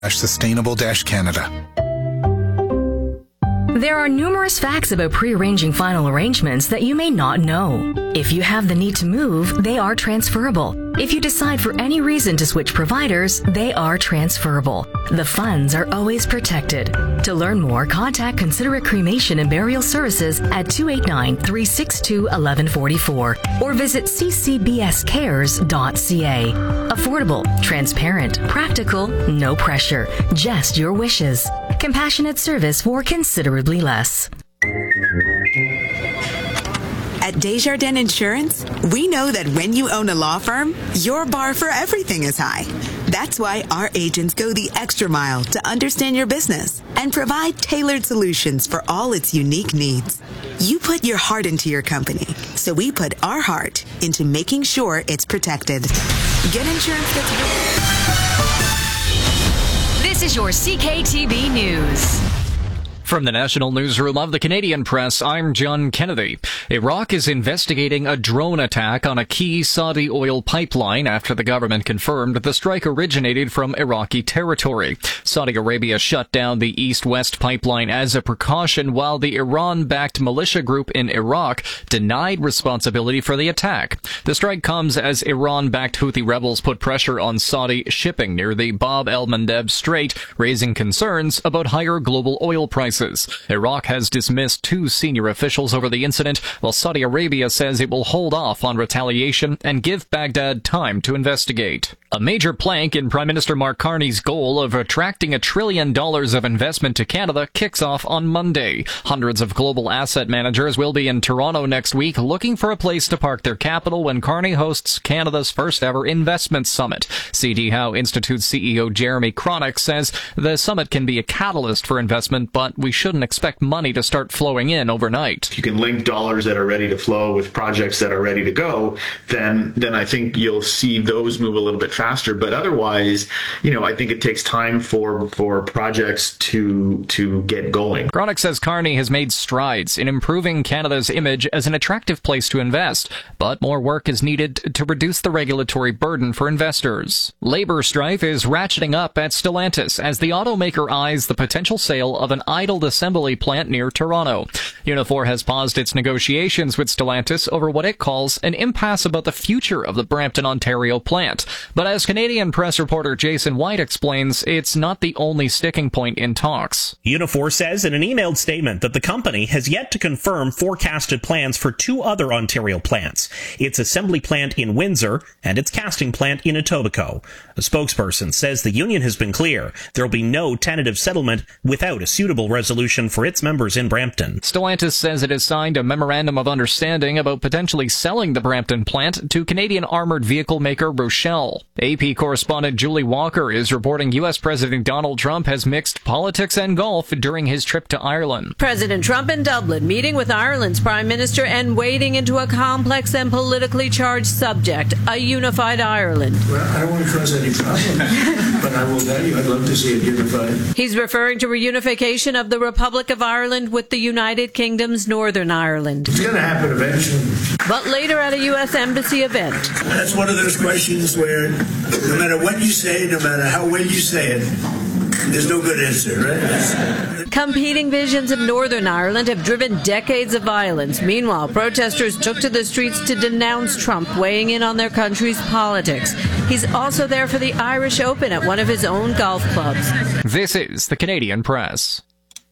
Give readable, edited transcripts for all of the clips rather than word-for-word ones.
Sustainable-Canada. There are numerous facts about pre-arranging final arrangements that you may not know. If you have the need to move, they are transferable. If you decide for any reason to switch providers, they are transferable. The funds are always protected. To learn more, contact Considerate Cremation and Burial Services at 289-362-1144 or visit ccbscares.ca. Affordable, transparent, practical, no pressure, just your wishes. Compassionate service for considerably less. At Desjardins Insurance, we know that when you own a law firm, your bar for everything is high. That's why our agents go the extra mile to understand your business and provide tailored solutions for all its unique needs. You put your heart into your company, so we put our heart into making sure it's protected. Get insurance that's real. This is your CKTB News. From the National Newsroom of the Canadian Press, I'm John Kennedy. Iraq is investigating a drone attack on a key Saudi oil pipeline after the government confirmed the strike originated from Iraqi territory. Saudi Arabia shut down the east-west pipeline as a precaution, while the Iran-backed militia group in Iraq denied responsibility for the attack. The strike comes as Iran-backed Houthi rebels put pressure on Saudi shipping near the Bab el-Mandeb Strait, raising concerns about higher global oil prices. Iraq has dismissed 2 senior officials over the incident, while Saudi Arabia says it will hold off on retaliation and give Baghdad time to investigate. A major plank in Prime Minister Mark Carney's goal of attracting $1 trillion of investment to Canada kicks off on Monday. Hundreds of global asset managers will be in Toronto next week looking for a place to park their capital when Carney hosts Canada's first ever investment summit. CD Howe Institute CEO Jeremy Cronick says the summit can be a catalyst for investment, but we shouldn't expect money to start flowing in overnight. If you can link dollars that are ready to flow with projects that are ready to go, then I think you'll see those move a little bit faster. But otherwise, I think it takes time for projects to get going. Cronick says Carney has made strides in improving Canada's image as an attractive place to invest, but more work is needed to reduce the regulatory burden for investors. Labor strife is ratcheting up at Stellantis as the automaker eyes the potential sale of an idled assembly plant near Toronto. Unifor has paused its negotiations with Stellantis over what it calls an impasse about the future of the Brampton, Ontario plant. But as Canadian Press reporter Jason White explains, it's not the only sticking point in talks. Unifor says in an emailed statement that the company has yet to confirm forecasted plans for 2 other Ontario plants, its assembly plant in Windsor and its casting plant in Etobicoke. A spokesperson says the union has been clear there will be no tentative settlement without a suitable resolution for its members in Brampton. Stellantis says it has signed a memorandum of understanding about potentially selling the Brampton plant to Canadian armored vehicle maker Rochelle. AP correspondent Julie Walker is reporting U.S. President Donald Trump has mixed politics and golf during his trip to Ireland. President Trump in Dublin meeting with Ireland's Prime Minister and wading into a complex and politically charged subject, a unified Ireland. Well, I don't want to cause any problems, but I will tell you I'd love to see it unified. He's referring to reunification of the Republic of Ireland with the United Kingdom's Northern Ireland. It's going to happen eventually. But later at a U.S. Embassy event. That's one of those questions where no matter what you say, no matter how well you say it, there's no good answer, right? Competing visions of Northern Ireland have driven decades of violence. Meanwhile, protesters took to the streets to denounce Trump weighing in on their country's politics. He's also there for the Irish Open at one of his own golf clubs. This is the Canadian Press.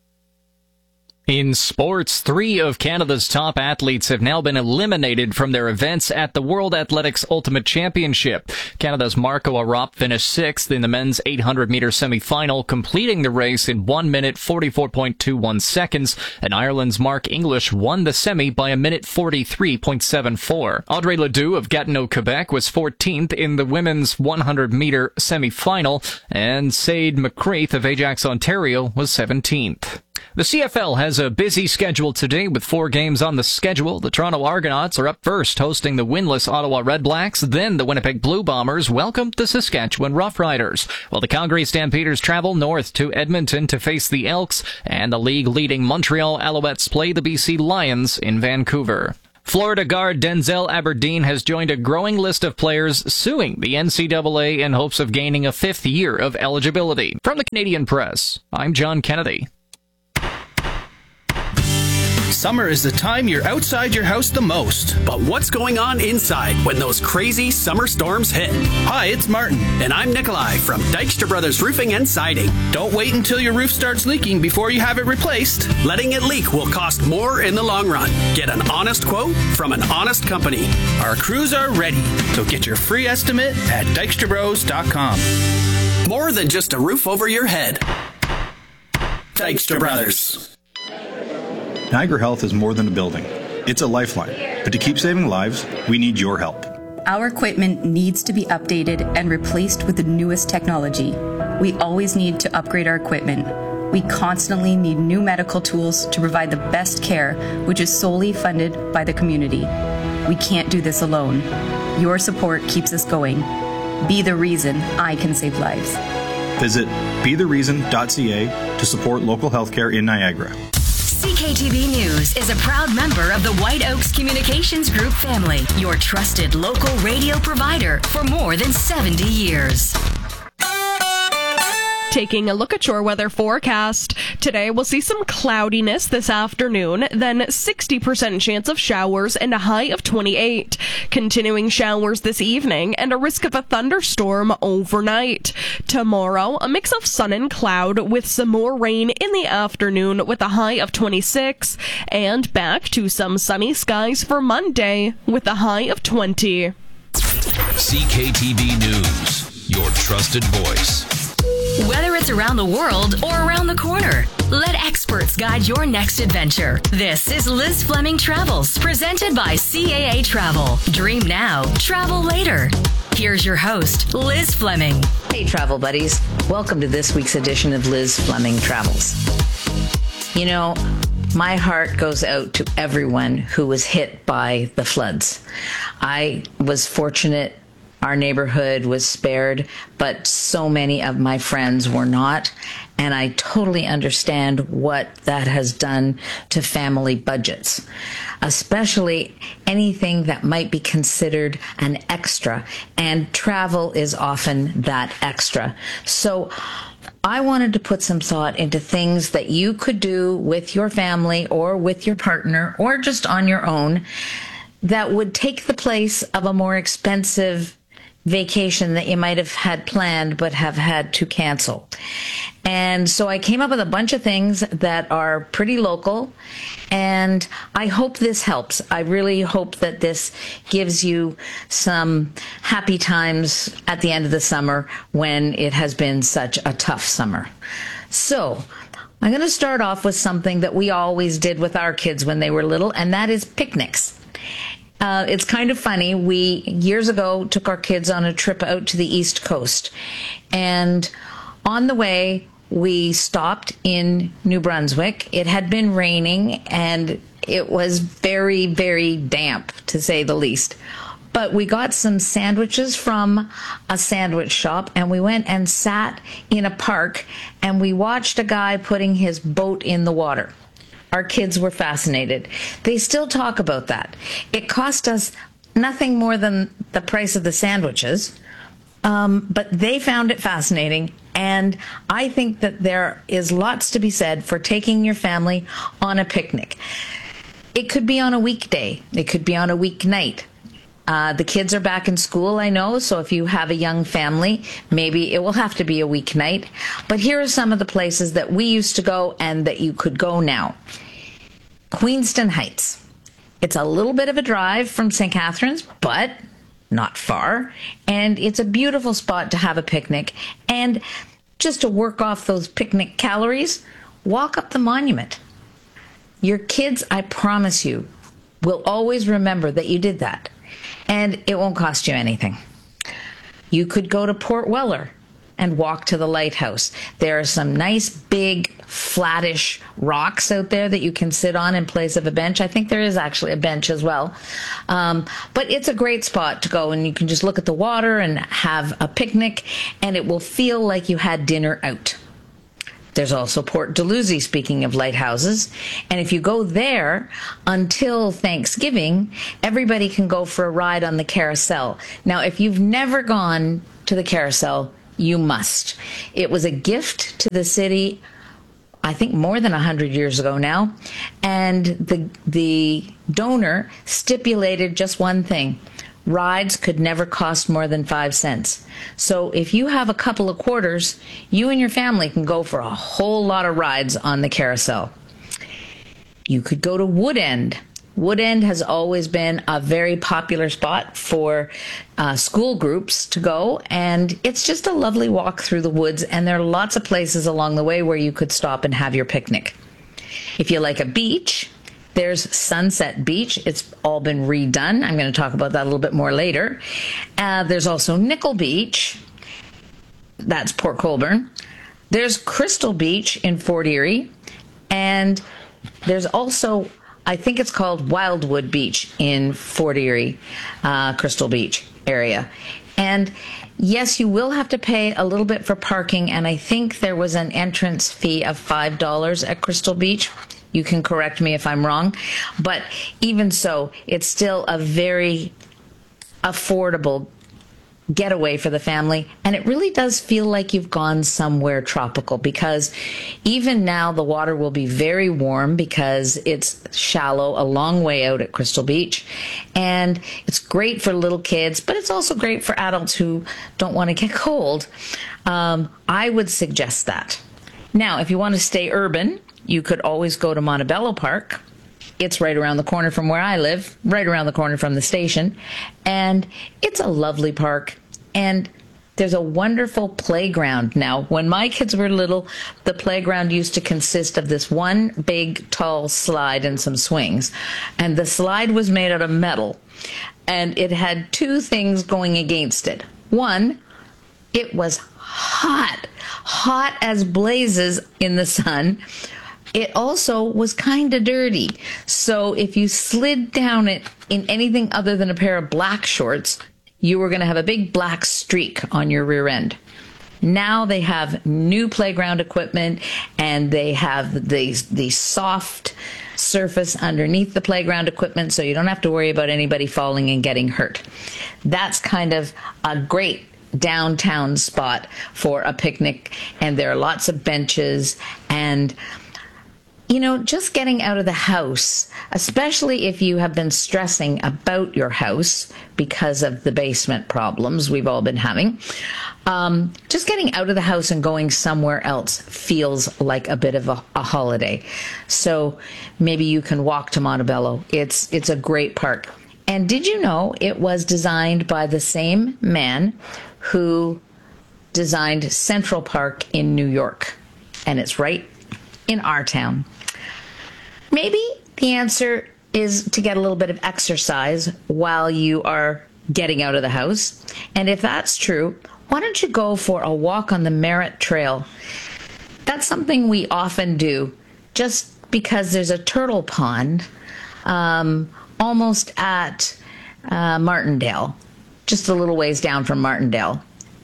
In sports, 3 of Canada's top athletes have now been eliminated from their events at the World Athletics Ultimate Championship. Canada's Marco Arop finished 6th in the men's 800-meter semi-final, completing the race in 1 minute 44.21 seconds, and Ireland's Mark English won the semi by 1 minute 43.74. Audrey Ledoux of Gatineau, Quebec was 14th in the women's 100-meter semi-final, and Said McCreath of Ajax, Ontario was 17th. The CFL has a busy schedule today with 4 games on the schedule. The Toronto Argonauts are up first, hosting the winless Ottawa Redblacks. Then the Winnipeg Blue Bombers welcome the Saskatchewan Roughriders, while the Calgary Stampeders travel north to Edmonton to face the Elks, and the league-leading Montreal Alouettes play the BC Lions in Vancouver. Florida guard Denzel Aberdeen has joined a growing list of players suing the NCAA in hopes of gaining a 5th year of eligibility. From the Canadian Press, I'm John Kennedy. Summer is the time you're outside your house the most. But what's going on inside when those crazy summer storms hit? Hi, it's Martin. And I'm Nikolai from Dykstra Brothers Roofing and Siding. Don't wait until your roof starts leaking before you have it replaced. Letting it leak will cost more in the long run. Get an honest quote from an honest company. Our crews are ready, so get your free estimate at dykstrabros.com. More than just a roof over your head. Dykstra Brothers. Niagara Health is more than a building. It's a lifeline. But to keep saving lives, we need your help. Our equipment needs to be updated and replaced with the newest technology. We always need to upgrade our equipment. We constantly need new medical tools to provide the best care, which is solely funded by the community. We can't do this alone. Your support keeps us going. Be the reason I can save lives. Visit bethereason.ca to support local healthcare in Niagara. CKTV News is a proud member of the White Oaks Communications Group family, your trusted local radio provider for more than 70 years. Taking a look at your weather forecast. Today we'll see some cloudiness this afternoon, then 60% chance of showers and a high of 28. Continuing showers this evening and a risk of a thunderstorm overnight. Tomorrow, a mix of sun and cloud with some more rain in the afternoon with a high of 26. And back to some sunny skies for Monday with a high of 20. CKTV News, your trusted voice. Whether it's around the world or around the corner, let experts guide your next adventure. This is Liz Fleming Travels, presented by CAA Travel. Dream now, travel later. Here's your host, Liz Fleming. Hey, travel buddies. Welcome to this week's edition of Liz Fleming Travels. You know, my heart goes out to everyone who was hit by the floods. I was fortunate. Our neighborhood was spared, but so many of my friends were not. And I totally understand what that has done to family budgets, especially anything that might be considered an extra. And travel is often that extra. So I wanted to put some thought into things that you could do with your family or with your partner or just on your own that would take the place of a more expensive vacation that you might have had planned but have had to cancel. And so I came up with a bunch of things that are pretty local, and I hope this helps. I really hope that this gives you some happy times at the end of the summer when it has been such a tough summer. So I'm going to start off with something that we always did with our kids when they were little, and that is picnics. It's kind of funny. We, years ago, took our kids on a trip out to the East Coast. And on the way, we stopped in New Brunswick. It had been raining, and it was very, very damp, to say the least. But we got some sandwiches from a sandwich shop, and we went and sat in a park, and we watched a guy putting his boat in the water. Our kids were fascinated. They still talk about that. It cost us nothing more than the price of the sandwiches, but they found it fascinating. And I think that there is lots to be said for taking your family on a picnic. It could be on a weekday. It could be on a weeknight. The kids are back in school, I know, so if you have a young family, maybe it will have to be a weeknight. But here are some of the places that we used to go and that you could go now. Queenston Heights. It's a little bit of a drive from St. Catharines, but not far. And it's a beautiful spot to have a picnic. And just to work off those picnic calories, walk up the monument. Your kids, I promise you, will always remember that you did that. And it won't cost you anything. You could go to Port Weller and walk to the lighthouse. There are some nice big flattish rocks out there that you can sit on in place of a bench. I think there is actually a bench as well. But it's a great spot to go, and you can just look at the water and have a picnic, and it will feel like you had dinner out. There's also Port Dalhousie, speaking of lighthouses. And if you go there until Thanksgiving, everybody can go for a ride on the carousel. Now, if you've never gone to the carousel, you must. It was a gift to the city, I think more than 100 years ago now. And the donor stipulated just one thing. Rides could never cost more than 5 cents. So if you have a couple of quarters, you and your family can go for a whole lot of rides on the carousel. You could go to Woodend. Woodend has always been a very popular spot for school groups to go, and it's just a lovely walk through the woods, and there are lots of places along the way where you could stop and have your picnic. If you like a beach, there's Sunset Beach. It's all been redone. I'm going to talk about that a little bit more later. There's also Nickel Beach. That's Port Colborne. There's Crystal Beach in Fort Erie. And there's also, I think it's called Wildwood Beach in Fort Erie, Crystal Beach area. And yes, you will have to pay a little bit for parking. And I think there was an entrance fee of $5 at Crystal Beach. You can correct me if I'm wrong. But even so, it's still a very affordable getaway for the family. And it really does feel like you've gone somewhere tropical, because even now the water will be very warm because it's shallow a long way out at Crystal Beach. And it's great for little kids, but it's also great for adults who don't want to get cold. I would suggest that. Now, if you want to stay urban, you could always go to Montebello Park. It's right around the corner from where I live, right around the corner from the station. And it's a lovely park. And there's a wonderful playground now. When my kids were little, the playground used to consist of this one big, tall slide and some swings. And the slide was made out of metal. And it had two things going against it. One, it was hot as blazes in the sun. It also was kind of dirty. So if you slid down it in anything other than a pair of black shorts, you were going to have a big black streak on your rear end. Now they have new playground equipment, and they have the soft surface underneath the playground equipment, so you don't have to worry about anybody falling and getting hurt. That's kind of a great downtown spot for a picnic, and there are lots of benches. And you know, just getting out of the house, especially if you have been stressing about your house because of the basement problems we've all been having, just getting out of the house and going somewhere else feels like a bit of a holiday. So maybe you can walk to Montebello. It's a great park. And did you know it was designed by the same man who designed Central Park in New York? And it's right in our town. Maybe the answer is to get a little bit of exercise while you are getting out of the house. And if that's true, why don't you go for a walk on the Merritt Trail? That's something we often do just because there's a turtle pond almost at Martindale, just a little ways down from Martindale.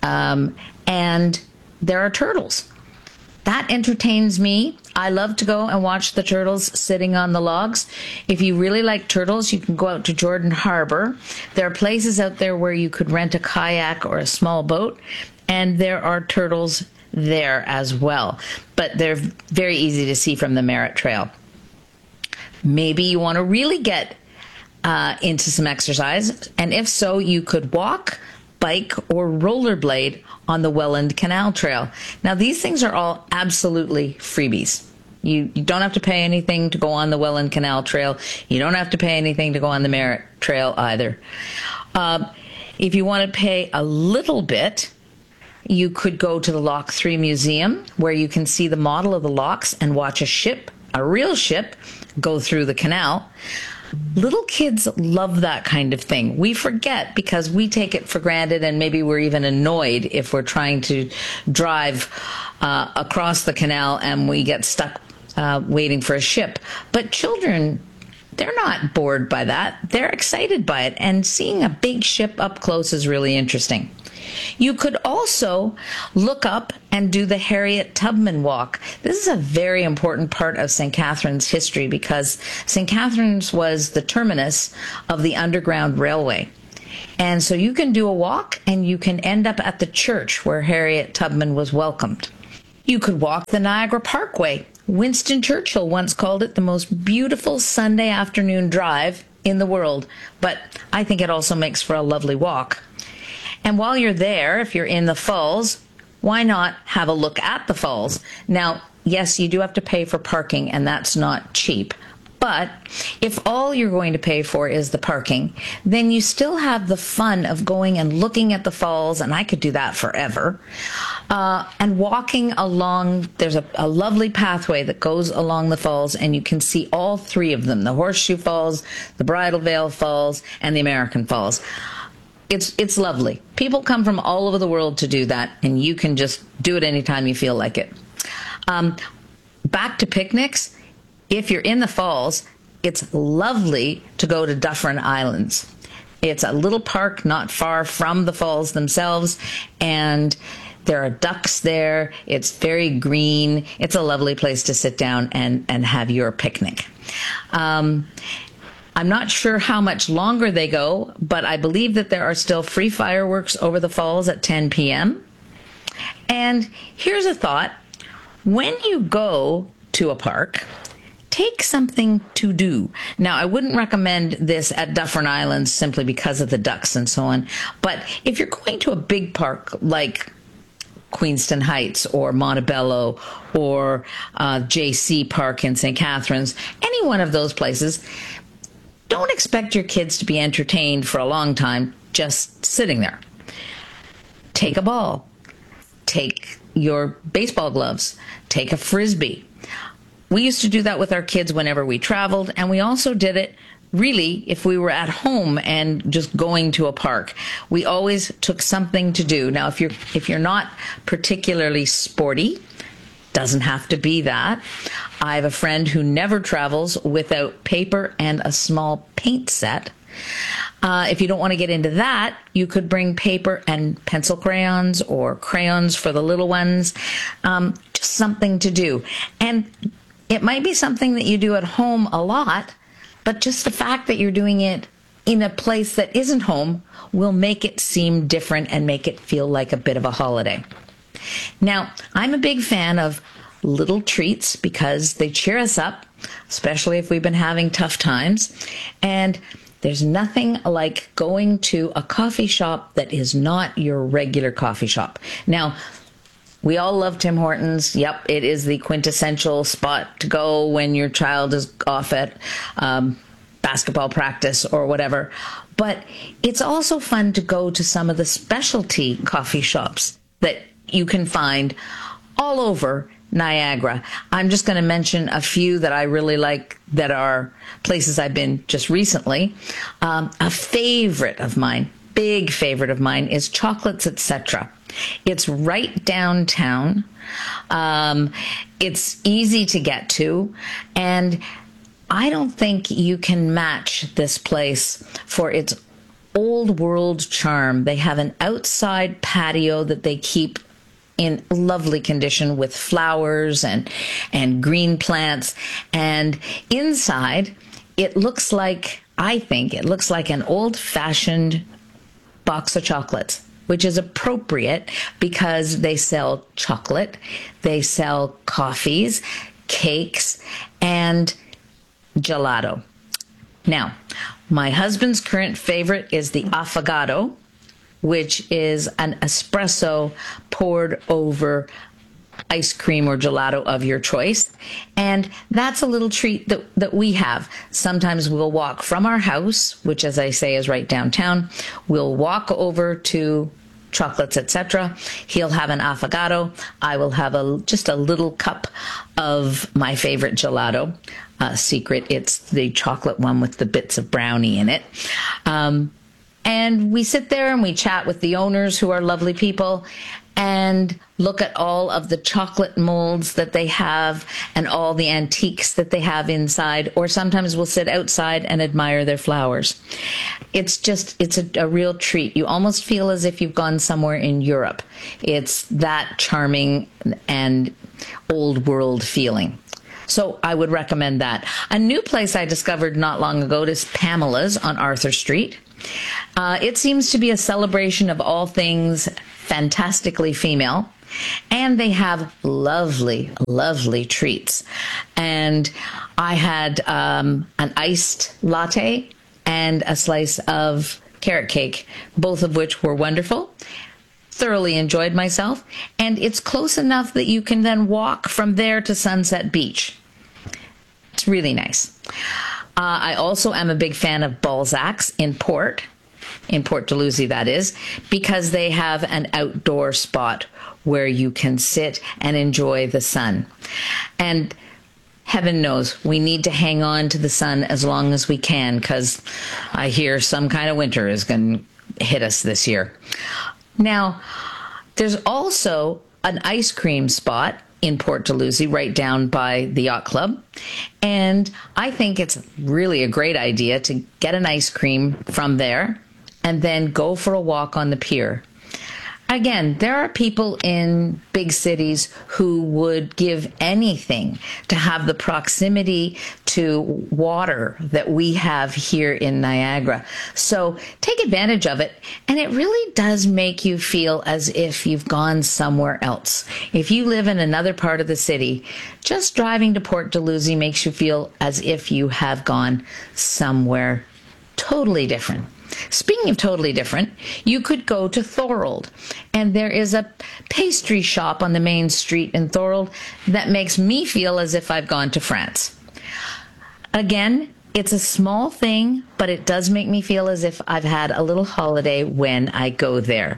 And there are turtles. That entertains me. I love to go and watch the turtles sitting on the logs. If you really like turtles, you can go out to Jordan Harbor. There are places out there where you could rent a kayak or a small boat, and there are turtles there as well. But they're very easy to see from the Merritt Trail. Maybe you want to really get into some exercise, and if so, you could walk, bike, or rollerblade on the Welland Canal Trail. Now, these things are all absolutely freebies. You don't have to pay anything to go on the Welland Canal Trail. You don't have to pay anything to go on the Merritt Trail either. If you want to pay a little bit, you could go to the Lock 3 Museum, where you can see the model of the locks and watch a ship, a real ship, go through the canal. Little kids love that kind of thing. We forget because we take it for granted, and maybe we're even annoyed if we're trying to drive across the canal and we get stuck waiting for a ship. But children, they're not bored by that. They're excited by it, and seeing a big ship up close is really interesting. You could also look up and do the Harriet Tubman Walk. This is a very important part of St. Catharines history because St. Catharines was the terminus of the Underground Railway. And so you can do a walk and you can end up at the church where Harriet Tubman was welcomed. You could walk the Niagara Parkway. Winston Churchill once called it the most beautiful Sunday afternoon drive in the world, but I think it also makes for a lovely walk. And while you're there, if you're in the falls, why not have a look at the falls? Now, yes, you do have to pay for parking, and that's not cheap. But if all you're going to pay for is the parking, then you still have the fun of going and looking at the falls, and I could do that forever, and walking along. There's a lovely pathway that goes along the falls, and you can see all three of them, the Horseshoe Falls, the Bridal Veil Falls, and the American Falls. It's lovely. People come from all over the world to do that, and you can just do it anytime you feel like it. Back to picnics. If you're in the falls, it's lovely to go to Dufferin Islands. It's a little park not far from the falls themselves, and there are ducks there. It's very green. It's a lovely place to sit down and have your picnic. I'm not sure how much longer they go, but I believe that there are still free fireworks over the falls at 10 p.m. And here's a thought. When you go to a park, take something to do. Now, I wouldn't recommend this at Dufferin Islands simply because of the ducks and so on. But if you're going to a big park like Queenston Heights or Montebello or JC Park in St. Catharines, any one of those places, don't expect your kids to be entertained for a long time just sitting there. Take a ball. Take your baseball gloves. Take a Frisbee. We used to do that with our kids whenever we traveled, and we also did it really if we were at home and just going to a park. We always took something to do. Now, if you're not particularly sporty, doesn't have to be that. I have a friend who never travels without paper and a small paint set. If you don't want to get into that, you could bring paper and pencil crayons or crayons for the little ones. Just something to do. And it might be something that you do at home a lot, but just the fact that you're doing it in a place that isn't home will make it seem different and make it feel like a bit of a holiday. Now, I'm a big fan of little treats because they cheer us up, especially if we've been having tough times. And there's nothing like going to a coffee shop that is not your regular coffee shop. Now, we all love Tim Hortons. Yep, it is the quintessential spot to go when your child is off at basketball practice or whatever. But it's also fun to go to some of the specialty coffee shops that you can find all over Niagara. I'm just going to mention a few that I really like that are places I've been just recently. A favorite of mine, big favorite of mine, is Chocolates Etc. It's right downtown. It's easy to get to, and I don't think you can match this place for its old world charm. They have an outside patio that they keep in lovely condition with flowers and green plants. And inside, it looks like, I think, it looks like an old-fashioned box of chocolates, which is appropriate because they sell chocolate, they sell coffees, cakes, and gelato. Now, my husband's current favorite is the affogato, which is an espresso poured over ice cream or gelato of your choice. And that's a little treat that we have. Sometimes we'll walk from our house, which, as I say, is right downtown. We'll walk over to Chocolates Etc. He'll have an affogato. I will have just a little cup of my favorite gelato. Secret, it's the chocolate one with the bits of brownie in it. And we sit there and we chat with the owners, who are lovely people, and look at all of the chocolate molds that they have and all the antiques that they have inside, or sometimes we'll sit outside and admire their flowers. It's a real treat. You almost feel as if you've gone somewhere in Europe. It's that charming and old world feeling. So I would recommend that. A new place I discovered not long ago is Pamela's on Arthur Street. It seems to be a celebration of all things fantastically female, and they have lovely, lovely treats. And I had an iced latte and a slice of carrot cake, both of which were wonderful. Thoroughly enjoyed myself, and it's close enough that you can then walk from there to Sunset Beach. It's really nice. I also am a big fan of Balzac's in Port Dalhousie, that is, because they have an outdoor spot where you can sit and enjoy the sun. And heaven knows we need to hang on to the sun as long as we can, because I hear some kind of winter is going to hit us this year. Now, there's also an ice cream spot in Port Dalhousie right down by the yacht club. And I think it's really a great idea to get an ice cream from there and then go for a walk on the pier. Again, there are people in big cities who would give anything to have the proximity to water that we have here in Niagara. So take advantage of it, and it really does make you feel as if you've gone somewhere else. If you live in another part of the city, just driving to Port Dalhousie makes you feel as if you have gone somewhere totally different. Speaking of totally different, you could go to Thorold, and there is a pastry shop on the main street in Thorold that makes me feel as if I've gone to France. Again, it's a small thing, but it does make me feel as if I've had a little holiday when I go there.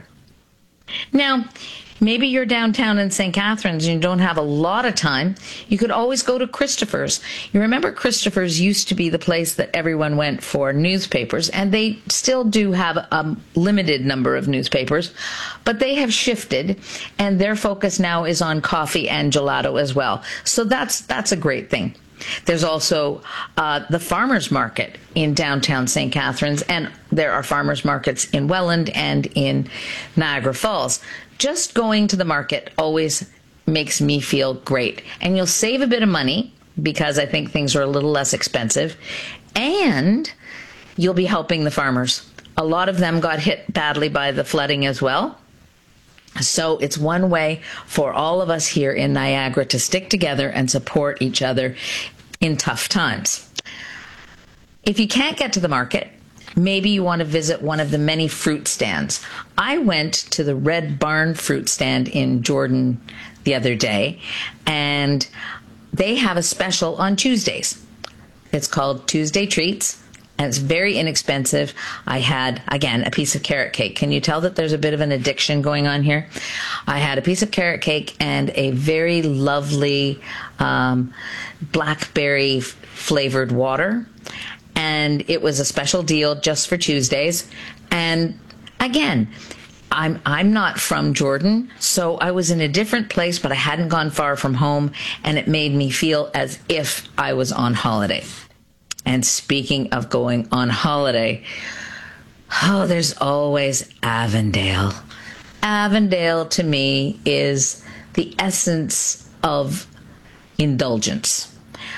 Now, maybe you're downtown in St. Catharines and you don't have a lot of time. You could always go to Christopher's. You remember Christopher's used to be the place that everyone went for newspapers, and they still do have a limited number of newspapers, but they have shifted, and their focus now is on coffee and gelato as well. So that's a great thing. There's also the farmers market in downtown St. Catharines, and there are farmers markets in Welland and in Niagara Falls. Just going to the market always makes me feel great. And you'll save a bit of money because I think things are a little less expensive, and you'll be helping the farmers. A lot of them got hit badly by the flooding as well. So it's one way for all of us here in Niagara to stick together and support each other in tough times. If you can't get to the market, maybe you want to visit one of the many fruit stands. I went to the Red Barn fruit stand in Jordan the other day, and they have a special on Tuesdays. It's called Tuesday Treats, and it's very inexpensive. I had, again, a piece of carrot cake. Can you tell that there's a bit of an addiction going on here? I had a piece of carrot cake and a very lovely blackberry flavored water. And it was a special deal just for Tuesdays. And again, I'm not from Jordan, so I was in a different place, but I hadn't gone far from home, and it made me feel as if I was on holiday. And speaking of going on holiday, there's always Avondale. Avondale to me is the essence of indulgence.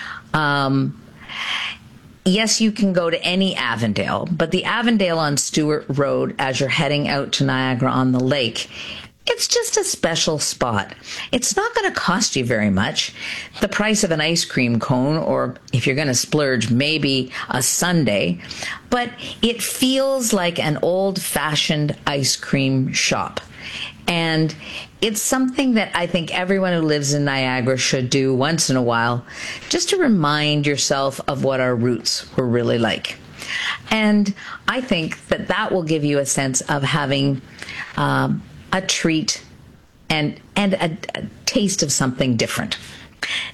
Yes, you can go to any Avondale, but the Avondale on Stewart Road as you're heading out to Niagara on the lake, it's just a special spot. It's not going to cost you very much. The price of an ice cream cone, or if you're going to splurge, maybe a sundae, but it feels like an old-fashioned ice cream shop. And it's something that I think everyone who lives in Niagara should do once in a while, just to remind yourself of what our roots were really like. And I think that that will give you a sense of having a treat and a taste of something different.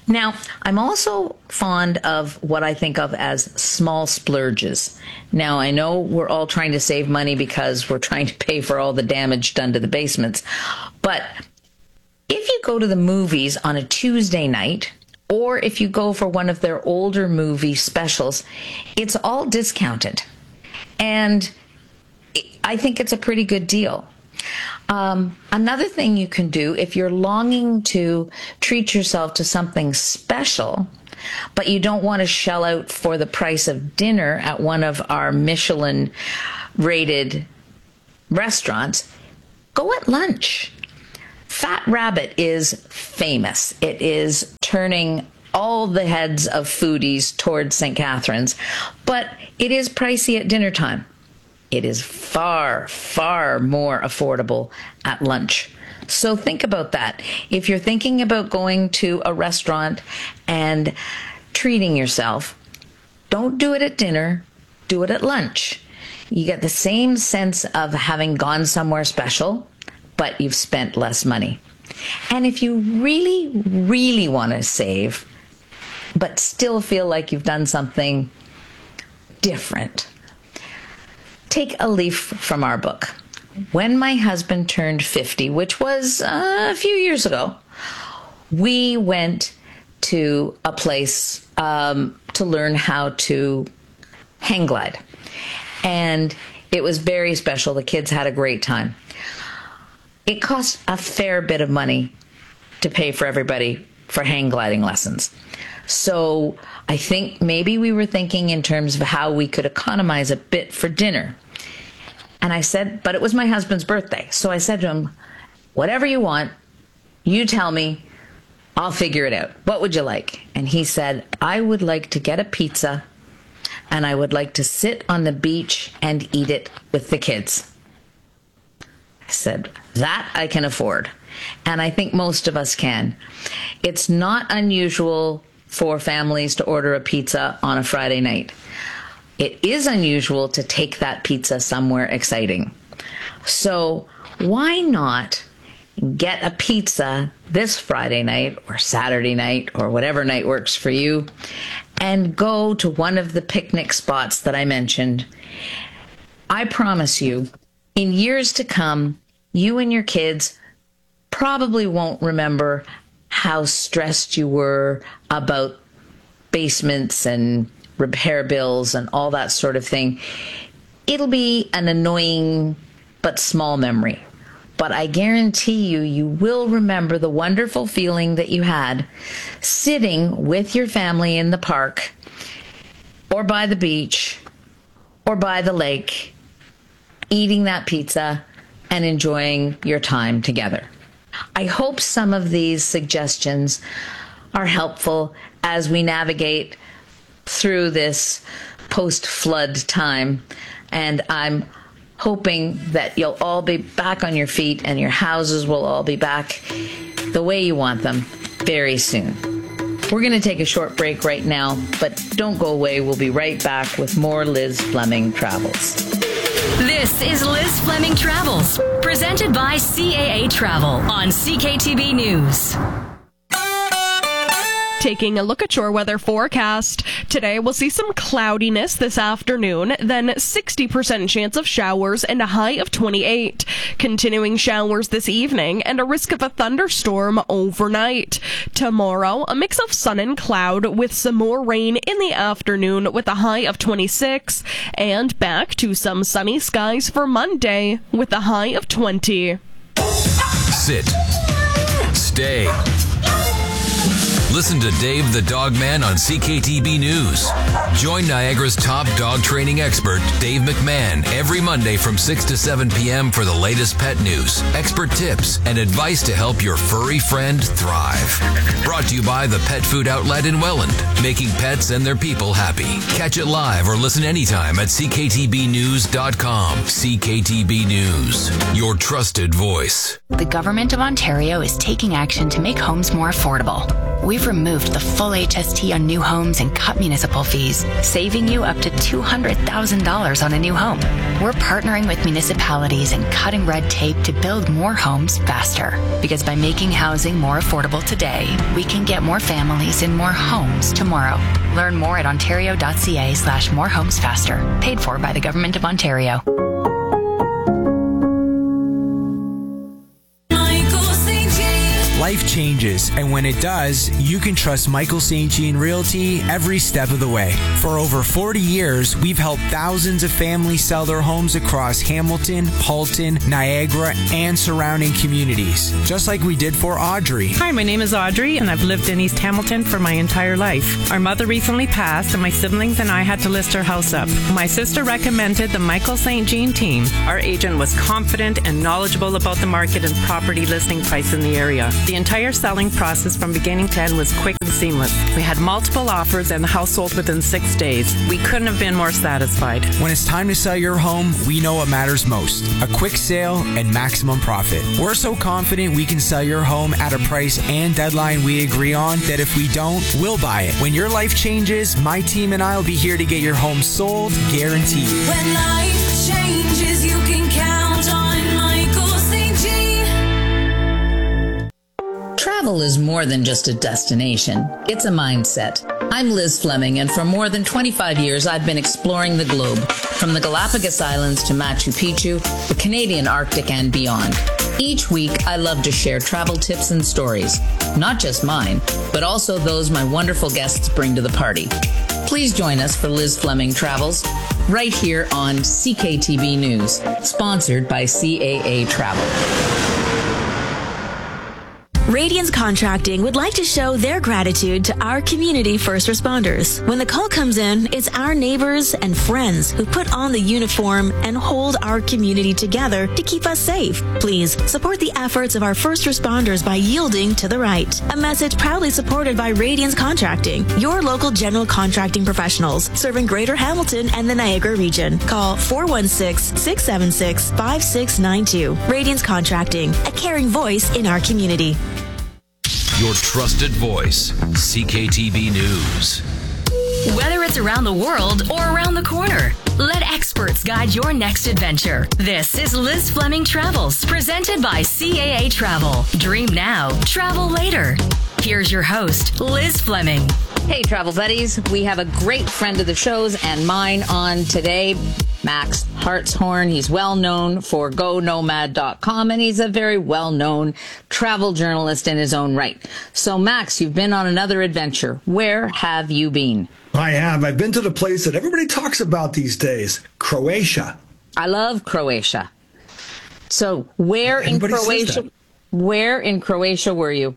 Now, I'm also fond of what I think of as small splurges. Now, I know we're all trying to save money because we're trying to pay for all the damage done to the basements. But if you go to the movies on a Tuesday night, or if you go for one of their older movie specials, it's all discounted. And I think it's a pretty good deal. Another thing you can do if you're longing to treat yourself to something special, but you don't want to shell out for the price of dinner at one of our Michelin-rated restaurants, go at lunch. Fat Rabbit is famous. It is turning all the heads of foodies towards St. Catharines, but it is pricey at dinner time. It is far, far more affordable at lunch. So think about that. If you're thinking about going to a restaurant and treating yourself, don't do it at dinner, do it at lunch. You get the same sense of having gone somewhere special, but you've spent less money. And if you really, really want to save, but still feel like you've done something different, take a leaf from our book. When my husband turned 50, which was a few years ago, we went to a place to learn how to hang glide. And it was very special. The kids had a great time. It cost a fair bit of money to pay for everybody for hang gliding lessons. So I think maybe we were thinking in terms of how we could economize a bit for dinner. And I said, but it was my husband's birthday. So I said to him, whatever you want, you tell me, I'll figure it out. What would you like? And he said, I would like to get a pizza and I would like to sit on the beach and eat it with the kids. I said, that I can afford. And I think most of us can. It's not unusual for families to order a pizza on a Friday night. It is unusual to take that pizza somewhere exciting. So why not get a pizza this Friday night or Saturday night or whatever night works for you and go to one of the picnic spots that I mentioned? I promise you, in years to come, you and your kids probably won't remember how stressed you were about basements and repair bills and all that sort of thing. It'll be an annoying but small memory. But I guarantee you, you will remember the wonderful feeling that you had sitting with your family in the park or by the beach or by the lake, eating that pizza and enjoying your time together. I hope some of these suggestions are helpful as we navigate through this post-flood time, and I'm hoping that you'll all be back on your feet and your houses will all be back the way you want them very soon. We're going to take a short break right now, but don't go away. We'll be right back with more Liz Fleming Travels. This is Liz Fleming Travels, presented by CAA Travel on CKTB News. Taking a look at your weather forecast. Today we'll see some cloudiness this afternoon, then 60% chance of showers and a high of 28. Continuing showers this evening and a risk of a thunderstorm overnight. Tomorrow, a mix of sun and cloud with some more rain in the afternoon with a high of 26. And back to some sunny skies for Monday with a high of 20. Sit. Stay. Listen to Dave the Dog Man on CKTB News. Join Niagara's top dog training expert, Dave McMahon, every Monday from 6 to 7 p.m. for the latest pet news, expert tips, and advice to help your furry friend thrive. Brought to you by the Pet Food Outlet in Welland, making pets and their people happy. Catch it live or listen anytime at CKTBnews.com. CKTB News, your trusted voice. The Government of Ontario is taking action to make homes more affordable. We've removed the full HST on new homes and cut municipal fees, saving you up to $200,000 on a new home. We're partnering with municipalities and cutting red tape to build more homes faster. Because by making housing more affordable today, we can get more families in more homes tomorrow. Learn more at ontario.ca/morehomesfaster. Paid for by the Government of Ontario. Life changes, and when it does, you can trust Michael St. Jean Realty every step of the way. For over 40 years, we've helped thousands of families sell their homes across Hamilton, Halton, Niagara, and surrounding communities, just like we did for Audrey. Hi, my name is Audrey, and I've lived in East Hamilton for my entire life. Our mother recently passed, and my siblings and I had to list her house up. My sister recommended the Michael St. Jean team. Our agent was confident and knowledgeable about the market and property listing price in the area. The entire selling process from beginning to end was quick and seamless. We had multiple offers and the house sold within 6 days. We couldn't have been more satisfied. When it's time to sell your home, we know what matters most: a quick sale and maximum profit. We're so confident we can sell your home at a price and deadline we agree on that if we don't, we'll buy it. When your life changes, my team and I will be here to get your home sold, guaranteed. When life changes, you can count on Michael St. Jean. Travel is more than just a destination. It's a mindset. I'm Liz Fleming, and for more than 25 years, I've been exploring the globe, from the Galapagos Islands to Machu Picchu, the Canadian Arctic, and beyond. Each week, I love to share travel tips and stories, not just mine, but also those my wonderful guests bring to the party. Please join us for Liz Fleming Travels, right here on CKTB News, sponsored by CAA Travel. Radiance Contracting would like to show their gratitude to our community first responders. When the call comes in, it's our neighbors and friends who put on the uniform and hold our community together to keep us safe. Please support the efforts of our first responders by yielding to the right. A message proudly supported by Radiance Contracting, your local general contracting professionals serving Greater Hamilton and the Niagara region. Call 416-676-5692. Radiance Contracting, a caring voice in our community. Your trusted voice, CKTB News. Whether it's around the world or around the corner, let experts guide your next adventure. This is Liz Fleming Travels, presented by CAA Travel. Dream now, travel later. Here's your host, Liz Fleming. Hey, travel buddies. We have a great friend of the show's and mine on today, Max Hartshorn. He's well known for GoNomad.com, and he's a very well-known travel journalist in his own right. So, Max, you've been on another adventure. Where have you been? I have. I've been to the place that everybody talks about these days, Croatia. I love Croatia. So, where in Croatia were you?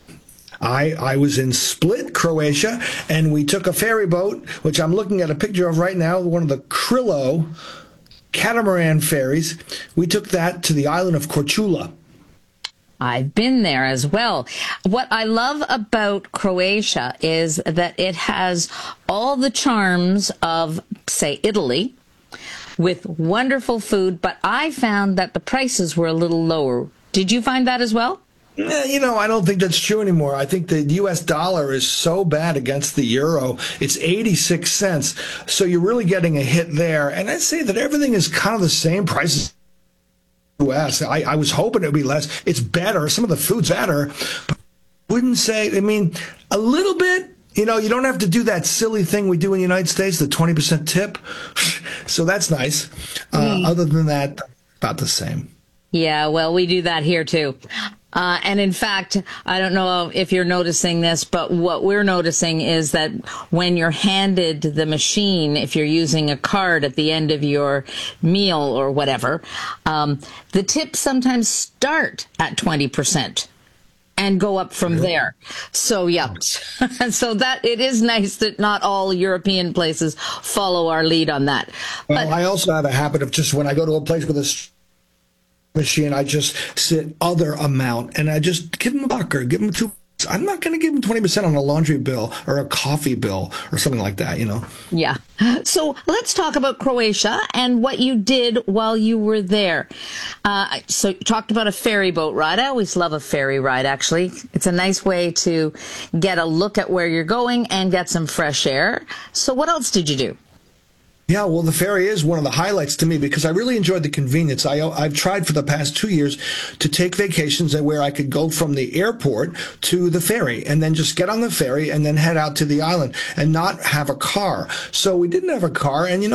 I was in Split, Croatia, and we took a ferry boat, which I'm looking at a picture of right now, one of the Krilo catamaran ferries. We took that to the island of Korčula. I've been there as well. What I love about Croatia is that it has all the charms of, say, Italy, with wonderful food, but I found that the prices were a little lower. Did you find that as well? You know, I don't think that's true anymore. I think the U.S. dollar is so bad against the euro. It's 86 cents. So you're really getting a hit there. And I'd say that everything is kind of the same prices. U.S. I was hoping it would be less. It's better. Some of the food's better. But I wouldn't say, I mean, a little bit. You know, you don't have to do that silly thing we do in the United States, the 20% tip. So that's nice. Other than that, about the same. Yeah, well, we do that here too. And in fact, I don't know if you're noticing this, but what we're noticing is that when you're handed the machine, if you're using a card at the end of your meal or whatever, the tips sometimes start at 20% and go up from there. So, yeah. So that it is nice that not all European places follow our lead on that. Well, I also have a habit of just when I go to a place with a machine, I just sit other amount and I just give them $1 or give them $2 I'm not going to give them 20% on a laundry bill or a coffee bill or something like that, Yeah. So let's talk about Croatia and what you did while you were there. So you talked about a ferry boat ride. I always love a ferry ride, actually. It's a nice way to get a look at where you're going and get some fresh air. So what else did you do? Yeah, well, the ferry is one of the highlights to me because I really enjoyed the convenience. I've tried for the past 2 years to take vacations where I could go from the airport to the ferry and then just get on the ferry and then head out to the island and not have a car. So we didn't have a car, and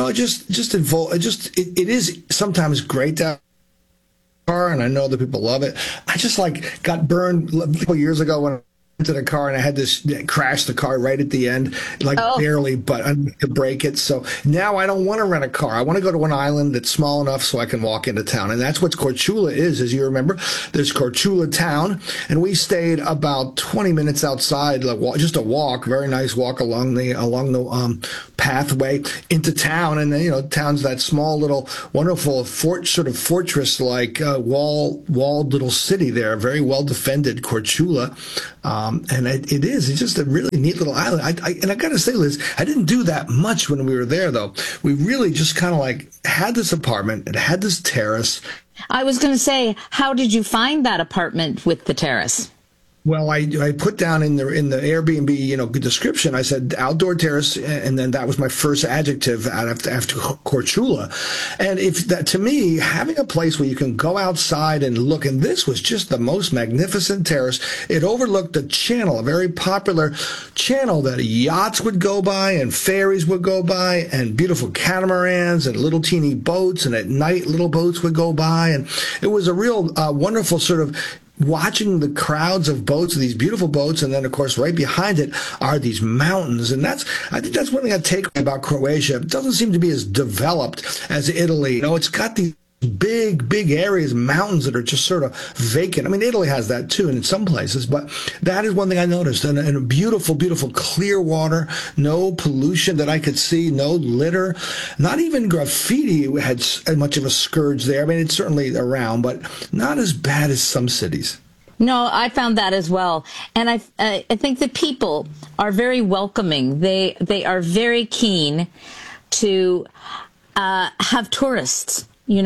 it is sometimes great to have a car, and I know that people love it. I just got burned a couple years ago when into the car, and I had to crash the car right at the end, barely, but I could break it. So now I don't want to rent a car. I want to go to an island that's small enough so I can walk into town. And that's what Korčula is, as you remember. There's Korčula town, and we stayed about 20 minutes outside, just a walk, very nice walk along the pathway into town. And then, town's that small little wonderful fortress-like walled little city there, very well defended, Korčula. And it's just a really neat little island. And I got to say, Liz, I didn't do that much when we were there, though. We really just kind of had this apartment. It had this terrace. I was going to say, how did you find that apartment with the terrace? Well, I put down in the Airbnb, description, I said outdoor terrace, and then that was my first adjective after Korčula. And to me, having a place where you can go outside and look, and this was just the most magnificent terrace. It overlooked the channel, a very popular channel that yachts would go by and ferries would go by and beautiful catamarans and little teeny boats, and at night little boats would go by. And it was a real wonderful sort of watching the crowds of boats, these beautiful boats, and then, of course, right behind it are these mountains. And I think that's one thing I take about Croatia. It doesn't seem to be as developed as Italy. It's got these big areas, mountains that are just sort of vacant. I mean, Italy has that too, and in some places, but that is one thing I noticed. And a beautiful, clear water, no pollution that I could see, no litter, not even graffiti had much of a scourge there. I mean, it's certainly around, but not as bad as some cities. No, I found that as well. And I think the people are very welcoming. They are very keen to have tourists. You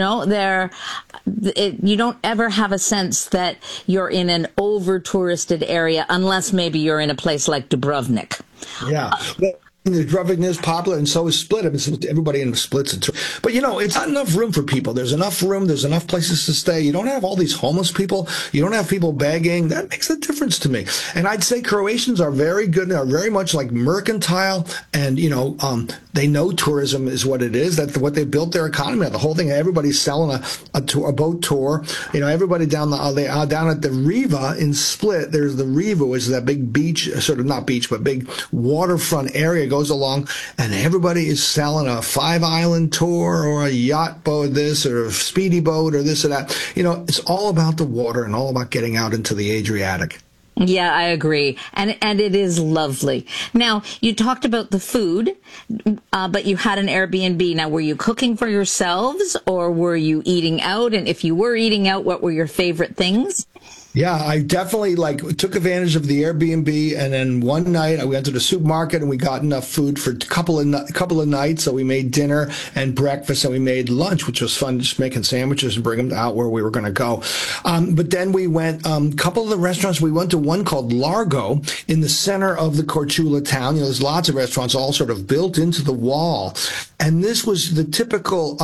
don't ever have a sense that you're in an over-touristed area unless maybe you're in a place like Dubrovnik. Yeah. Dubrovnik is popular, and so is Split. I mean, everybody in Split's but it's not enough room for people. There's enough room. There's enough places to stay. You don't have all these homeless people. You don't have people begging. That makes a difference to me. And I'd say Croatians are very good and are very much mercantile, and they know tourism is what it is. That's what they built their economy on. The whole thing. Everybody's selling a boat tour. Everybody down at the Riva in Split. There's the Riva, which is that big beach, sort of not beach, but big waterfront area. Goes along, and everybody is selling a 5-island tour or a yacht boat, this or a speedy boat or this or that. It's all about the water and all about getting out into the Adriatic. Yeah, I agree. And it is lovely. Now, you talked about the food, but you had an Airbnb. Now, were you cooking for yourselves or were you eating out? And if you were eating out, what were your favorite things? Yeah, I definitely took advantage of the Airbnb, and then one night I went to the supermarket and we got enough food for a couple of nights. So we made dinner and breakfast, and we made lunch, which was fun, just making sandwiches and bring them out where we were going to go. But then we went a couple of the restaurants. We went to one called Largo in the center of the Korčula town. There's lots of restaurants all sort of built into the wall, and this was the typical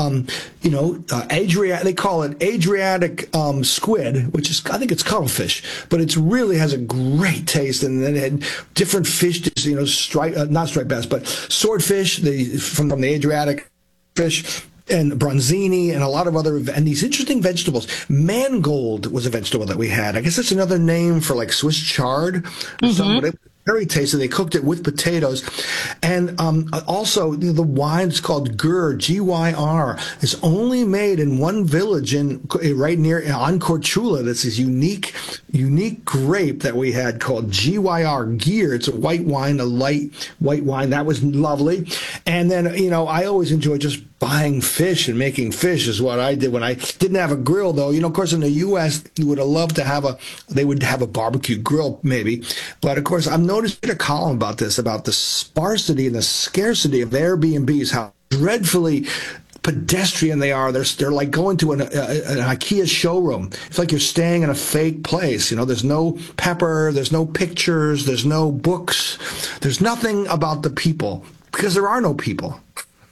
Adriatic. They call it Adriatic squid, which is, I think it's cuttlefish, but it really has a great taste. And then it had different fish dishes, not striped bass, but swordfish from the Adriatic fish, and bronzini, and a lot of other, and these interesting vegetables. Mangold was a vegetable that we had. I guess it's another name for Swiss chard or something. Very tasty. They cooked it with potatoes. And also, the wine is called Gyr, G-Y-R. It's only made in one village right near on Korčula. That's this unique grape that we had called G-Y-R, Gyr. It's a white wine, a light white wine. That was lovely. And then, I always enjoy just buying fish and making fish is what I did when I didn't have a grill, though. Of course, in the U.S., you would have loved to they would have a barbecue grill, maybe. But, of course, I'm noticing a column about this, about the sparsity and the scarcity of Airbnbs, how dreadfully pedestrian they are. They're like going to an IKEA showroom. It's like you're staying in a fake place. There's no pepper, there's no pictures, there's no books, there's nothing about the people, because there are no people.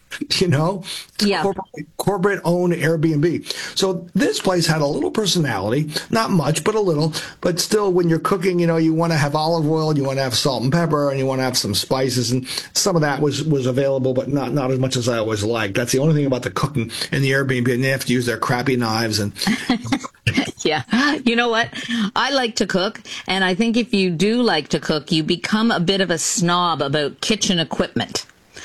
Yeah. Corporate-owned Airbnb. So this place had a little personality, not much, but a little. But still, when you're cooking, you want to have olive oil, you want to have salt and pepper, and you want to have some spices. And some of that was available, but not as much as I always liked. That's the only thing about the cooking in the Airbnb. And they have to use their crappy knives. And yeah. You know what? I like to cook, and I think if you do like to cook, you become a bit of a snob about kitchen equipment.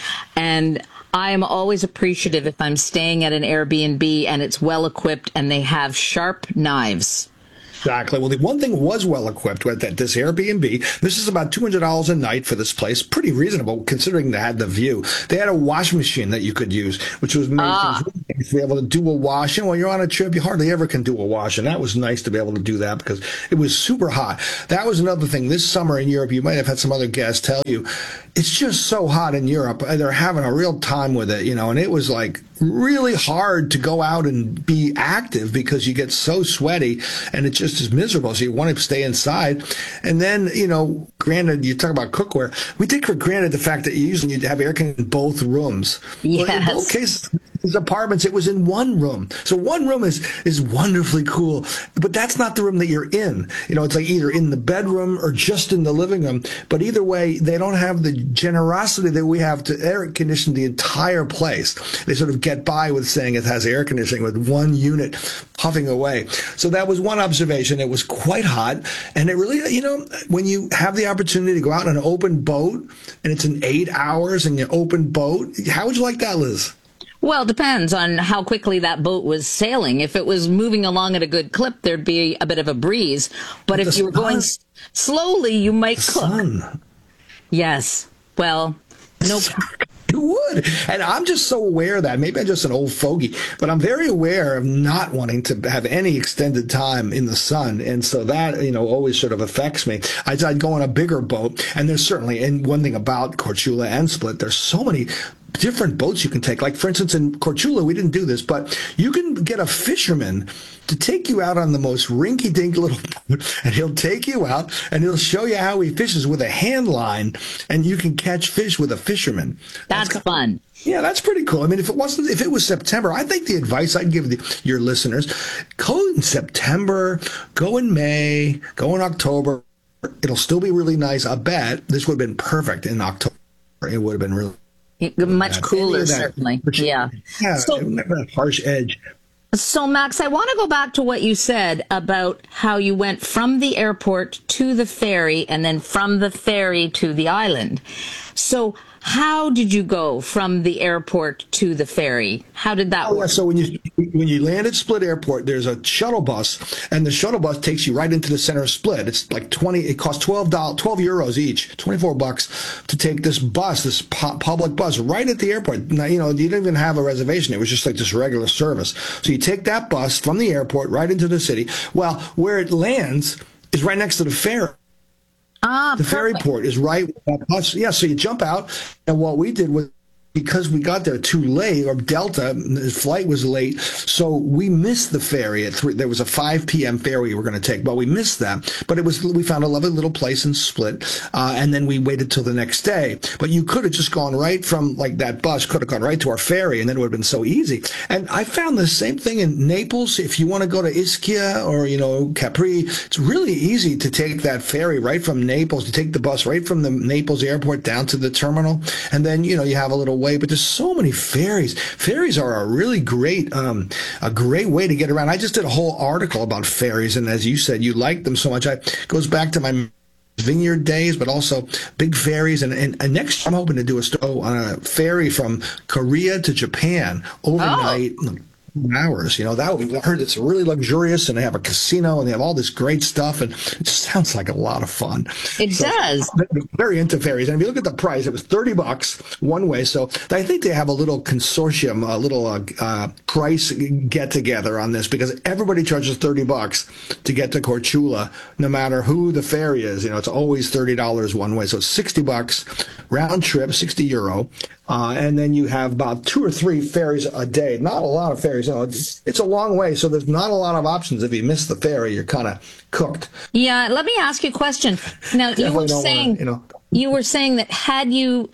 And I am always appreciative if I'm staying at an Airbnb and it's well equipped and they have sharp knives. Exactly. Well, the one thing was well equipped with this Airbnb. This is about $200 a night for this place. Pretty reasonable considering they had the view. They had a washing machine that you could use, which was made to be able to do a wash. When you're on a trip, you hardly ever can do a wash, and that was nice to be able to do that because it was super hot. That was another thing. This summer in Europe, you might have had some other guests tell you, it's just so hot in Europe. They're having a real time with it, and it was like really hard to go out and be active because you get so sweaty and it just is miserable. So you want to stay inside. And then, granted, you talk about cookware. We take for granted the fact that you have air conditioning in both rooms. Yes. Well, in both cases, these apartments, it was in one room. So one room is wonderfully cool, but that's not the room that you're in. It's like either in the bedroom or just in the living room. But either way, they don't have the generosity that we have to air condition the entire place. They sort of get by with saying it has air conditioning with one unit puffing away. So that was one observation. It was quite hot. And it really, when you have the opportunity to go out on an open boat and it's in 8 hours and you open boat, how would you like that, Liz? Well, it depends on how quickly that boat was sailing. If it was moving along at a good clip, there'd be a bit of a breeze. But if you were going slowly, you might cook. Sun. Yes. Well, no. You would. And I'm just so aware of that. Maybe I'm just an old fogey, but I'm very aware of not wanting to have any extended time in the sun. And so that, always sort of affects me. I'd go on a bigger boat. And there's certainly, and one thing about Korčula and Split, there's so many different boats you can take. Like, for instance, in Korčula, we didn't do this, but you can get a fisherman to take you out on the most rinky-dink little boat, and he'll take you out, and he'll show you how he fishes with a hand line, and you can catch fish with a fisherman. That's fun. Yeah, that's pretty cool. I mean, if it was September, I think the advice I'd give your listeners, go in September, go in May, go in October. It'll still be really nice. I bet this would have been perfect in October. It would have been really much cooler, certainly. Yeah. So, that harsh edge. So, Max, I want to go back to what you said about how you went from the airport to the ferry and then from the ferry to the island. So, how did you go from the airport to the ferry? How did that work? Yeah, so when you land at Split Airport, there's a shuttle bus, and the shuttle bus takes you right into the center of Split. It's like it costs $12 euros each, $24 to take this bus, this public bus, right at the airport. Now, you didn't even have a reservation. It was just like this regular service. So you take that bus from the airport right into the city. Well, where it lands is right next to the ferry. The ferry port is right with that bus. Yeah, so you jump out, and what we did was, because we got there too late, or Delta, the flight was late, so we missed the ferry at 3. There was a 5 p.m. ferry we were going to take, but we missed that. But we found a lovely little place in Split, and then we waited till the next day. But you could have just gone right from, that bus could have gone right to our ferry, and then it would have been so easy. And I found the same thing in Naples. If you want to go to Ischia or, Capri, it's really easy to take that ferry right from Naples, to take the bus right from the Naples airport down to the terminal, and then, you have a little way. But there's so many ferries. Ferries are a really great way to get around. I just did a whole article about ferries, and as you said, you like them so much. It goes back to my vineyard days, but also big ferries. And next, I'm hoping to do a story on a ferry from Korea to Japan overnight. hours. You know, I heard it's really luxurious, and they have a casino, and they have all this great stuff, and it just sounds like a lot of fun. It does. I'm very into ferries, and if you look at the price, it was $30 one way. So I think they have a little consortium, a little price get together on this, because everybody charges $30 to get to Korčula, no matter who the ferry is. You know, it's always $30 one way, so it's $60 round trip, €60. And then you have about 2 or 3 ferries a day. Not a lot of ferries. You know, it's a long way, so there's not a lot of options. If you miss the ferry, you're kind of cooked. Yeah, let me ask you a question. Now, you were saying that had you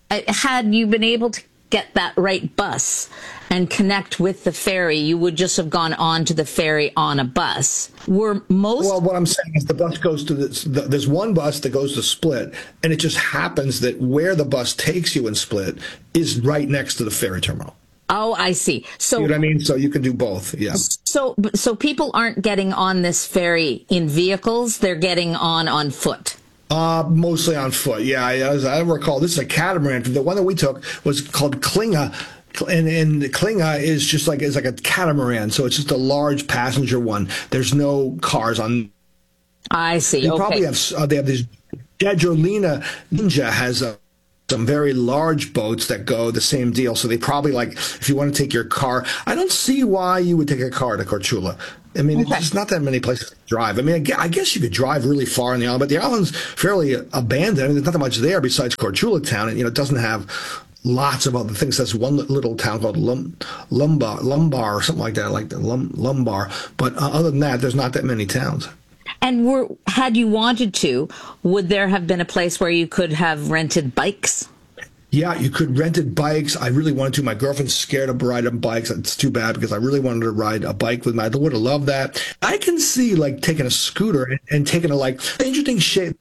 been able to get that right bus and connect with the ferry, you would just have gone on to the ferry on a bus. Well, what I'm saying is the bus goes to there's one bus that goes to Split, and it just happens that where the bus takes you in Split is right next to the ferry terminal. Oh, I see. So, you know what I mean? So you can do both, yeah. So people aren't getting on this ferry in vehicles, they're getting on foot. Mostly on foot, yeah. As I recall, this is a catamaran. The one that we took was called Klinga, and the Klinga is just like a catamaran, so it's just a large passenger one. There's no cars on. I see. They probably have. They have this. Jadrolina Ninja has some very large boats that go the same deal. So they probably, like, if you want to take your car, I don't see why you would take a car to Korčula. I mean, There's not that many places to drive. I mean, I guess you could drive really far in the island, but the island's fairly abandoned. I mean, there's not that much there besides Korčula town, and, you know, it doesn't have lots of other things. That's one little town called Lumbar or something like that, like the Lumbar. But other than that, there's not that many towns. And had you wanted to, would there have been a place where you could have rented bikes? Yeah, you could rented bikes. I really wanted to. My girlfriend's scared of riding bikes. It's too bad, because I really wanted to ride a bike with my. I would have loved that. I can see, like, taking a scooter and taking a, like, interesting shape.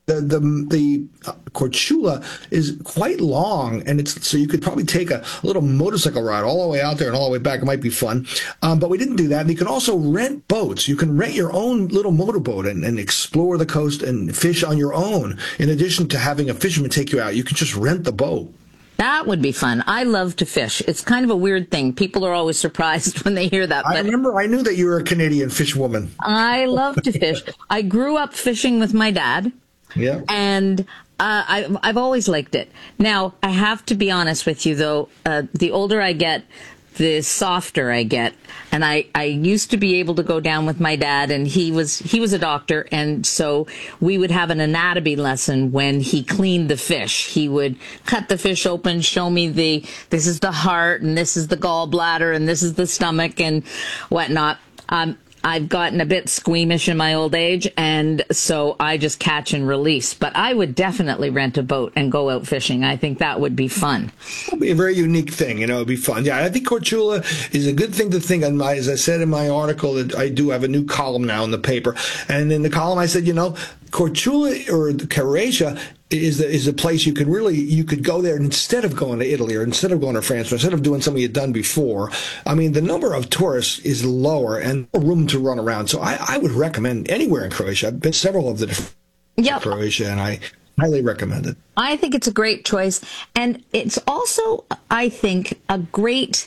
The Korčula is quite long, and so you could probably take a little motorcycle ride all the way out there and all the way back. It might be fun. But we didn't do that. And you can also rent boats. You can rent your own little motorboat and explore the coast and fish on your own. In addition to having a fisherman take you out, you can just rent the boat. That would be fun. I love to fish. It's kind of a weird thing. People are always surprised when they hear that. But I knew that you were a Canadian fish woman. I love to fish. I grew up fishing with my dad. Yeah. And I've always liked it. Now, I have to be honest with you, though. The older I get, the softer I get. And I used to be able to go down with my dad, and he was a doctor, and so we would have an anatomy lesson when he cleaned the fish. He would cut the fish open, show me this is the heart, and this is the gallbladder, and this is the stomach, and whatnot. I've gotten a bit squeamish in my old age, and so I just catch and release. But I would definitely rent a boat and go out fishing. I think that would be fun. It would be a very unique thing, you know. It would be fun. Yeah, I think Korčula is a good thing to think. As I said in my article, that I do have a new column now in the paper, and in the column I said, you know, Korčula or Croatia is a place you could go there instead of going to Italy, or instead of going to France, or instead of doing something you'd done before. I mean, the number of tourists is lower and more room to run around. So I would recommend anywhere in Croatia. I've been several of the different Croatia, and I highly recommend it. I think it's a great choice. And it's also, I think, a great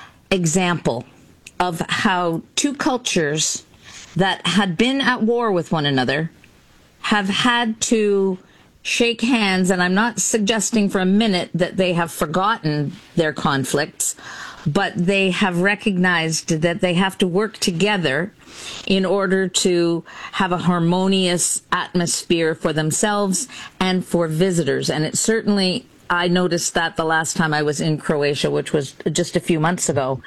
example of how two cultures that had been at war with one another have had to shake hands, and I'm not suggesting for a minute that they have forgotten their conflicts, but they have recognized that they have to work together in order to have a harmonious atmosphere for themselves and for visitors. And it certainly, I noticed that the last time I was in Croatia, which was just a few months ago.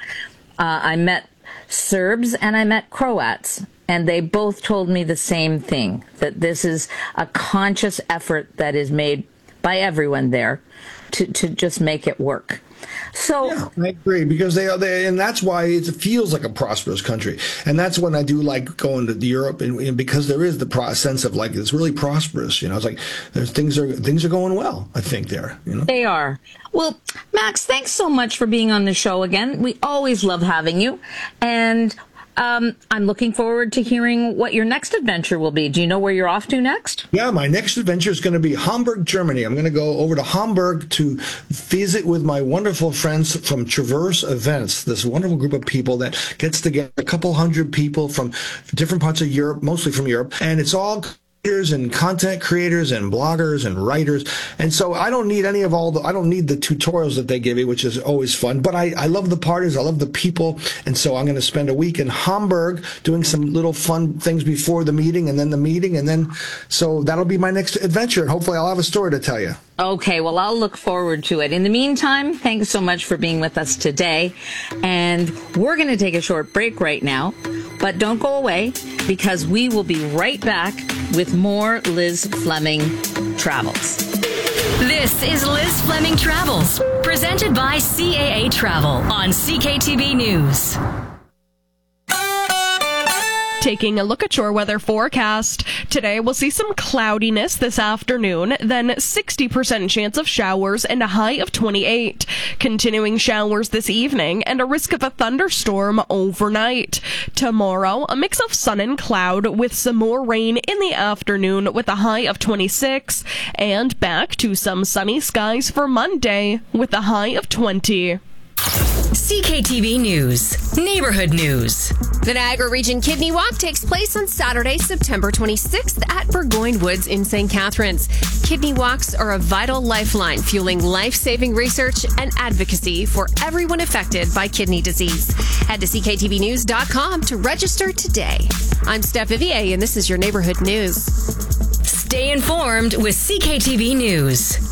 I met Serbs and I met Croats. And they both told me the same thing, that this is a conscious effort that is made by everyone there to just make it work. So yeah, I agree, because they and that's why it feels like a prosperous country. And that's when I do like going to Europe, and because there is the sense of, like, it's really prosperous. You know, it's like things are going well, I think, there. You know, they are. Well, Max, thanks so much for being on the show again. We always love having you. And I'm looking forward to hearing what your next adventure will be. Do you know where you're off to next? Yeah, my next adventure is going to be Hamburg, Germany. I'm going to go over to Hamburg to visit with my wonderful friends from Traverse Events, this wonderful group of people that gets together, a couple hundred people from different parts of Europe, mostly from Europe, and it's all and content creators and bloggers and writers. And so I don't need I don't need the tutorials that they give you, which is always fun, but I love the parties. I love the people. And so I'm going to spend a week in Hamburg doing some little fun things before the meeting and then the meeting. And then, so that'll be my next adventure. And hopefully I'll have a story to tell you. Okay, well, I'll look forward to it. In the meantime, thanks so much for being with us today. And we're going to take a short break right now, but don't go away because we will be right back with more Liz Fleming Travels. This is Liz Fleming Travels, presented by CAA Travel on CKTB News. Taking a look at your weather forecast. Today we'll see some cloudiness this afternoon, then 60% chance of showers and a high of 28. Continuing showers this evening and a risk of a thunderstorm overnight. Tomorrow, a mix of sun and cloud with some more rain in the afternoon with a high of 26. And back to some sunny skies for Monday with a high of 20. CKTB News, Neighborhood News. The Niagara Region Kidney Walk takes place on Saturday, September 26th at Burgoyne Woods in St. Catharines. Kidney walks are a vital lifeline, fueling life-saving research and advocacy for everyone affected by kidney disease. Head to CKTVnews.com to register today. I'm Steph Vivier, and this is your Neighborhood News. Stay informed with CKTB News.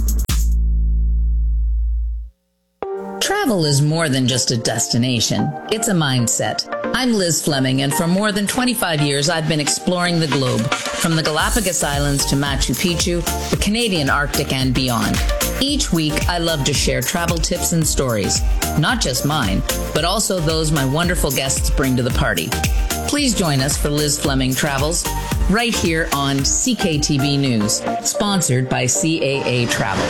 Travel is more than just a destination. It's a mindset. I'm Liz Fleming, and for more than 25 years, I've been exploring the globe, from the Galapagos Islands to Machu Picchu, the Canadian Arctic, and beyond. Each week, I love to share travel tips and stories, not just mine, but also those my wonderful guests bring to the party. Please join us for Liz Fleming Travels, right here on CKTB News, sponsored by CAA Travel.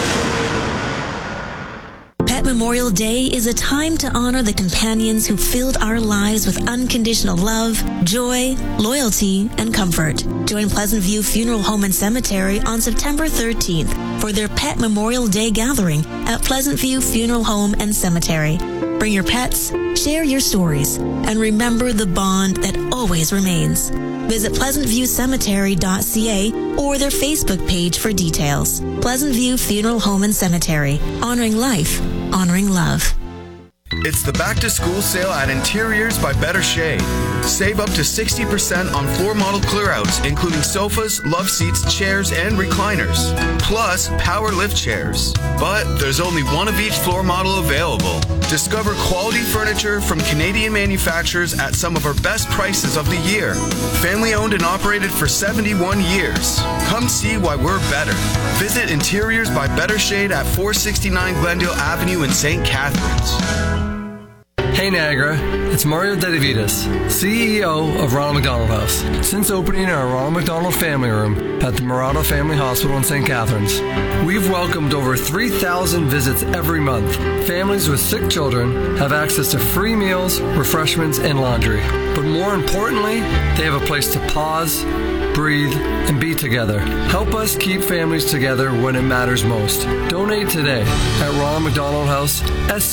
Pet Memorial Day is a time to honor the companions who filled our lives with unconditional love, joy, loyalty, and comfort. Join Pleasant View Funeral Home and Cemetery on September 13th for their Pet Memorial Day gathering at Pleasant View Funeral Home and Cemetery. Bring your pets, share your stories, and remember the bond that always remains. Visit pleasantviewcemetery.ca or their Facebook page for details. Pleasant View Funeral Home and Cemetery. Honoring life, honoring love. It's the back to school sale at Interiors by Better Shade. Save up to 60% on floor model clearouts, including sofas, love seats, chairs, and recliners. Plus, power lift chairs. But there's only one of each floor model available. Discover quality furniture from Canadian manufacturers at some of our best prices of the year. Family owned and operated for 71 years. Come see why we're better. Visit Interiors by Better Shade at 469 Glendale Avenue in St. Catharines. Hey Niagara, it's Mario Dedivitas, CEO of Ronald McDonald House. Since opening our Ronald McDonald Family Room at the Murata Family Hospital in St. Catharines, we've welcomed over 3,000 visits every month. Families with sick children have access to free meals, refreshments, and laundry. But more importantly, they have a place to pause, breathe, and be together. Help us keep families together when it matters most. Donate today at Ronald McDonald House,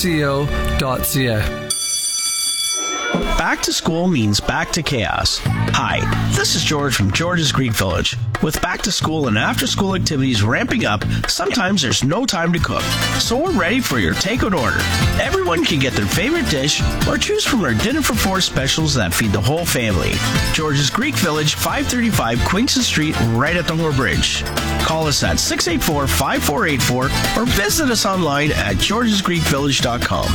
SCO.ca. Back to school means back to chaos. Hi, this is George from George's Greek Village. With back to school and after school activities ramping up, sometimes there's no time to cook. So we're ready for your takeout order. Everyone can get their favorite dish or choose from our Dinner for Four specials that feed the whole family. George's Greek Village, 535 Queenston Street, right at the Moore Bridge. Call us at 684-5484 or visit us online at georgesgreekvillage.com.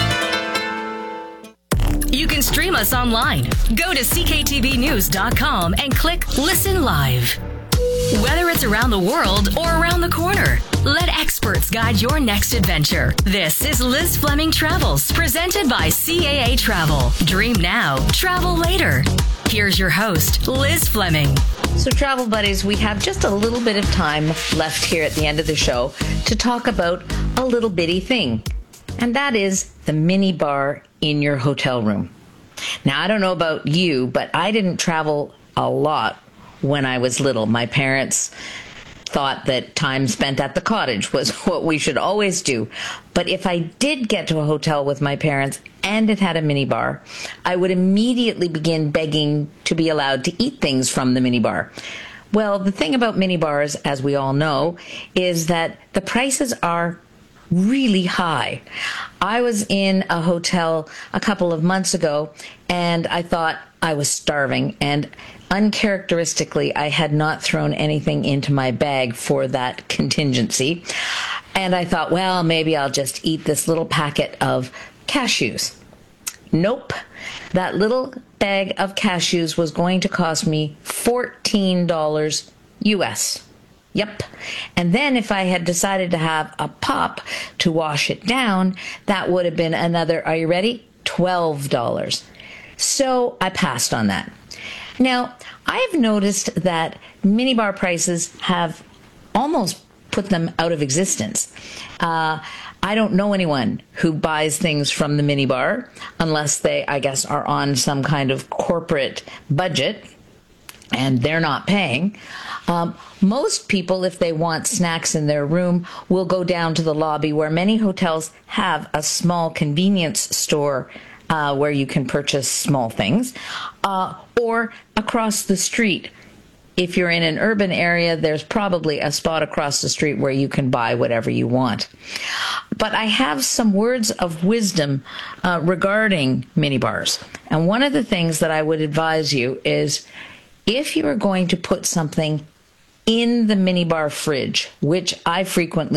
You can stream us online. Go to CKTVnews.com and click Listen Live. Whether it's around the world or around the corner, let experts guide your next adventure. This is Liz Fleming Travels, presented by CAA Travel. Dream now, travel later. Here's your host, Liz Fleming. So, travel buddies, we have just a little bit of time left here at the end of the show to talk about a little bitty thing, and that is the mini bar in your hotel room. Now, I don't know about you, but I didn't travel a lot when I was little. My parents thought that time spent at the cottage was what we should always do. But if I did get to a hotel with my parents and it had a minibar, I would immediately begin begging to be allowed to eat things from the minibar. Well, the thing about minibars, as we all know, is that the prices are really high. I was in a hotel a couple of months ago and I thought I was starving, and uncharacteristically, I had not thrown anything into my bag for that contingency. And I thought, well, maybe I'll just eat this little packet of cashews. Nope. That little bag of cashews was going to cost me $14 US. Yep. And then if I had decided to have a pop to wash it down, that would have been another, are you ready? $12. So I passed on that. Now, I've noticed that minibar prices have almost put them out of existence. I don't know anyone who buys things from the minibar unless they, I guess, are on some kind of corporate budget and they're not paying. Most people, if they want snacks in their room, will go down to the lobby where many hotels have a small convenience store where you can purchase small things, or across the street. If you're in an urban area, there's probably a spot across the street where you can buy whatever you want. But I have some words of wisdom regarding minibars. And one of the things that I would advise you is, if you are going to put something in the minibar fridge, which I frequently